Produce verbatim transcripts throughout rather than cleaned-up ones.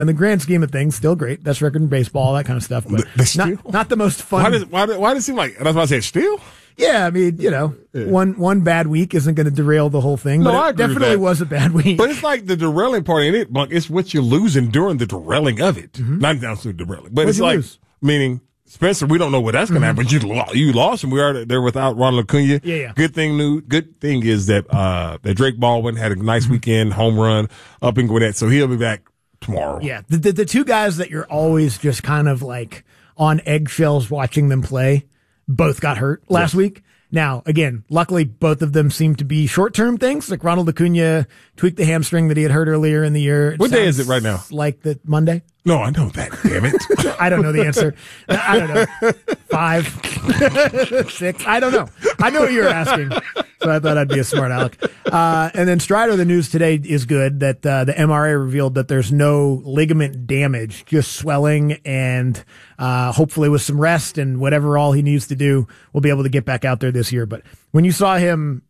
in the grand scheme of things, still great. Best record in baseball, that kind of stuff. But the, the not, not the most fun. Why does, why, does, why does it seem like, that's why I said still? Yeah, I mean, you know, yeah. one one bad week isn't going to derail the whole thing. No, but it I agree definitely with that. was a bad week. But it's like the derailing part in it, Monk. It's what you're losing during the derailing of it. Mm-hmm. Not down to derailing. But What'd it's you like, lose? meaning, Spencer, we don't know what that's going to Mm-hmm. happen. But you, you lost, and we are there without Ronald Acuna. Yeah, yeah. Good thing, new, good thing is that, uh, that Drake Baldwin had a nice Mm-hmm. weekend, home run up in Gwinnett, so he'll be back tomorrow. Yeah, the, the the two guys that you're always just kind of like on eggshells watching them play both got hurt last Yes. week. Now, again, luckily both of them seem to be short-term things. Like Ronald Acuna tweaked the hamstring that he had hurt earlier in the year. It What day is sounds it right now? Like the Monday? No, I know that, damn it. I don't know the answer. I don't know. Five, six. I don't know. I know what you were asking, so I thought I'd be a smart aleck. Uh, and then Strider, the news today is good that uh, the M R A revealed that there's no ligament damage, just swelling, and uh, hopefully with some rest and whatever all he needs to do, we'll be able to get back out there this year. But when you saw him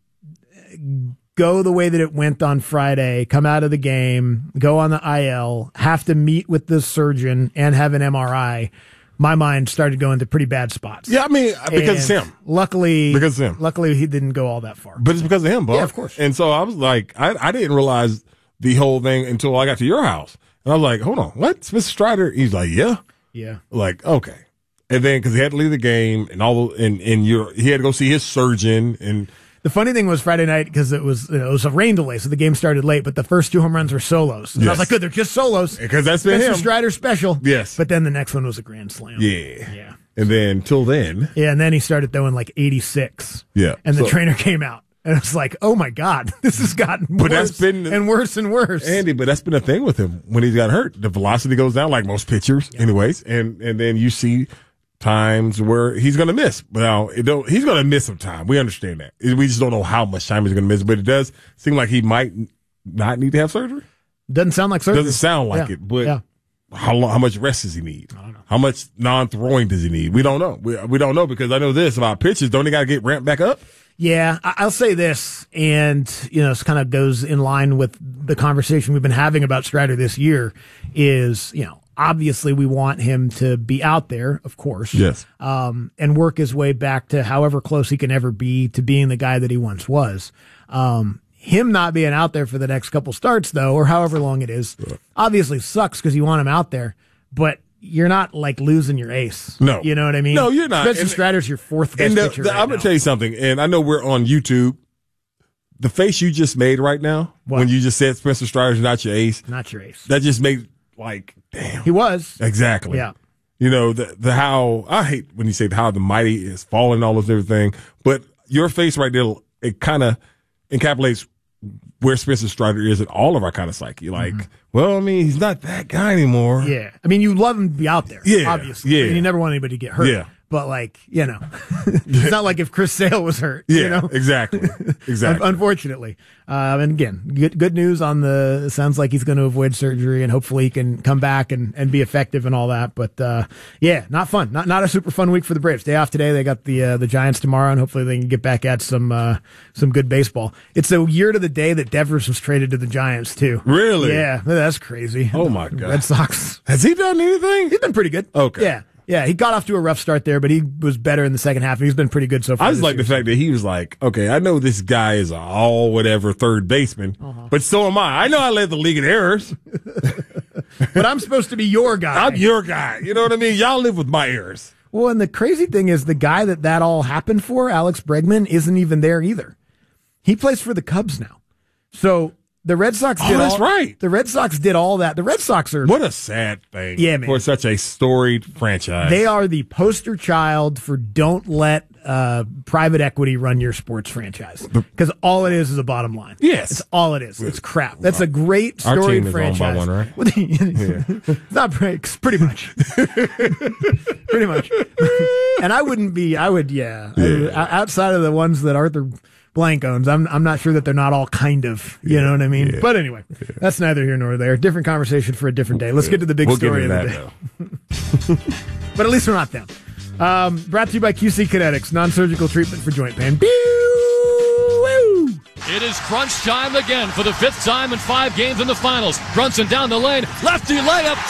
go the way that it went on Friday, come out of the game, go on the I L, have to meet with the surgeon and have an M R I, my mind started going to pretty bad spots. Yeah, I mean, because it's And him. Luckily, Because it's him. Luckily, he didn't go all that far. But it's because of him, Buck. Yeah, of course. And so I was like, I, I didn't realize the whole thing until I got to your house. And I was like, hold on, what? Mister Strider? He's like, yeah. Yeah. Like, okay. And then, because he had to leave the game, and all, and, and you're, he had to go see his surgeon, and The funny thing was Friday night, because it was you know, it was a rain delay, so the game started late, but the first two home runs were solos. And Yes. I was like, good, they're just solos. because that's been Mister him. Strider special. Yes. But then the next one was a grand slam. Yeah. Yeah. And then, till then, Yeah, and then he started throwing like eighty-six. yeah. And the So- trainer came out. And it's like, oh my God, this has gotten But worse that's been- and worse and worse. Andy, but that's been a thing with him when he got hurt. The velocity goes down, like most pitchers, Yeah. anyways. And and then you see times where he's going to miss. Now, it don't, he's going to miss some time. We understand that. We just don't know how much time he's going to miss. But it does seem like he might not need to have surgery. Doesn't sound like surgery. Doesn't sound like Yeah. it. But Yeah. how long? How much rest does he need? I don't know. How much non-throwing does he need? We don't know. We we don't know because I know this about pitches. Don't they got to get ramped back up? Yeah, I- I'll say this, and you know, it kind of goes in line with the conversation we've been having about Strider this year. Is you know, obviously we want him to be out there, of course, Yes. um, and work his way back to however close he can ever be to being the guy that he once was. Um, him not being out there for the next couple starts, though, or however long it is, obviously sucks because you want him out there, but. You're not like losing your ace. No. You know what I mean? No, you're not. Spencer And- Strider's your fourth best And the, pitcher. the, right I'm gonna now. tell you something, and I know we're on YouTube. The face you just made right now, What? when you just said Spencer Strider's not your ace, Not your ace. that just made like, damn, He was. exactly. Yeah. You know the the how I hate when you say how the mighty is falling, all those everything, but your face right there, it kind of encapsulates where Spencer Strider is in all of our kind of psyche. Like, well, I mean, he's not that guy anymore. Yeah. I mean, you love him to be out there. Yeah, Obviously. yeah. And you never want anybody to get hurt. Yeah. But, like, you know, it's not like if Chris Sale was hurt. Yeah, You know? exactly, exactly. Un- Unfortunately. Um, and again, good good news on the, sounds like he's going to avoid surgery and hopefully he can come back and, and be effective and all that. But, uh, yeah, not fun. Not not a super fun week for the Braves. Day off today. They got the uh, the Giants tomorrow and hopefully they can get back at some uh, some good baseball. It's a year to the day that Devers was traded to the Giants, too. Really? Yeah, that's crazy. Oh, my God. Red Sox. Has he done anything? He's been pretty good. Okay. Yeah. Yeah. He got off to a rough start there, but he was better in the second half. He's been pretty good so far. I just this like the year. fact that he was like, okay, I know this guy is a all whatever third baseman, Uh-huh. but so am I. I know I led the league in errors. But I'm supposed to be your guy. I'm your guy. You know what I mean? Y'all live with my errors. Well, and the crazy thing is the guy that that all happened for, Alex Bregman, isn't even there either. He plays for the Cubs now. So the Red Sox Oh, did that's all, right. The Red Sox did all that. The Red Sox are What a sad thing Yeah, man. for such a storied franchise. they are the poster child for don't let uh, private equity run your sports franchise. Because all it is is a bottom line. Yes. It's all it is. It's crap. That's a great Our storied team is franchise. owned by one, right? yeah. Not breaks, pretty much. pretty much. And I wouldn't be, I would, yeah. Yeah. I- outside of the ones that Arthur Blank owns, I'm I'm not sure that they're not all kind of, you know what I mean? Yeah. But anyway, that's neither here nor there. Different conversation for a different day. Let's get to the big we'll get story of into the that, day. though. But at least we're not them. Um, brought to you by Q C Kinetics, non-surgical treatment for joint pain. Pew! Woo! It is crunch time again for the fifth time in five games in the finals. Brunson down the lane. Lefty layup.